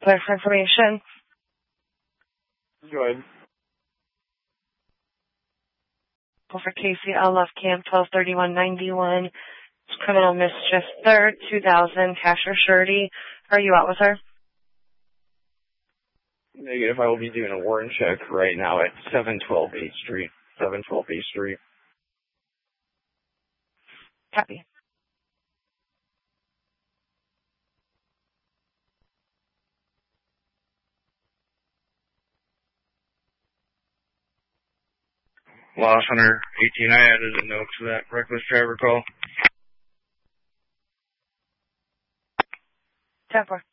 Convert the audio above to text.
Clear for information. Go ahead. For KCL left cam 123191. Criminal mischief 3rd, 2000, cash or surety. Are you out with her? Negative. I will be doing a warrant check right now at 712 8th Street. 712 8th Street. Copy. Loss Hunter 18. I added a note to that reckless driver call. 10-4.